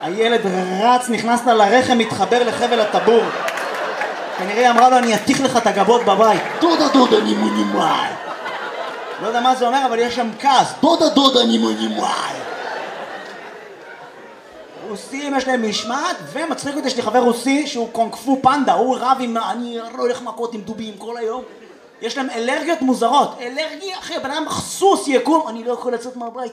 הילד רץ, נכנס לה לרחם, מתחבר לחבל הטבור. כנראה אמרה לו, אני אתיך לך את הגבות בבית. דודה נימונימואי. לא יודע מה זה אומר, אבל יש שם כעס. דודה נימונימואי. רוסים יש להם משמעת, ומצחיק אותי, יש לי חבר רוסי שהוא קונג-פו פנדה, הוא רב עם, אני לא הולך מכות עם דובים כל היום. יש להם אלרגיות מוזרות. אלרגיה, אחי, בן אדם סוס יקום, אני לא יכול לצאת מהבית.